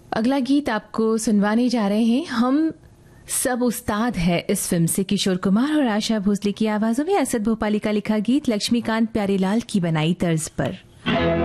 अगला गीत आपको सुनवाने जा रहे हैं हम सब उस्ताद है इस फिल्म से। किशोर कुमार और आशा भोसले की आवाजों में असद भोपाली का लिखा गीत लक्ष्मीकांत प्यारेलाल की बनाई तर्ज पर।